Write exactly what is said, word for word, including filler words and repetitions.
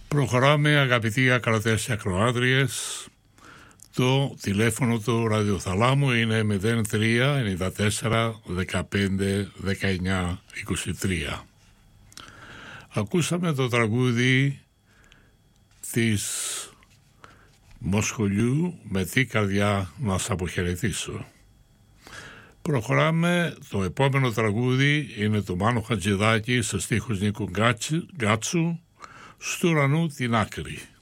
Προχωράμε, αγαπητοί ακροατές και ακροάτριες. Το τηλέφωνο του ραδιοθαλάμου είναι μηδέν τρία εννιά τέσσερα δεκαπέντε δεκαεννιά είκοσι τρία. Ακούσαμε το τραγούδι της Μοσχολιού «Με τι καρδιά να σ' αποχαιρετήσω». Προχωράμε, το επόμενο τραγούδι είναι το Μάνο Χατζηδάκη σε στίχους Νίκου Γκάτσου, «Στου ουρανού την άκρη».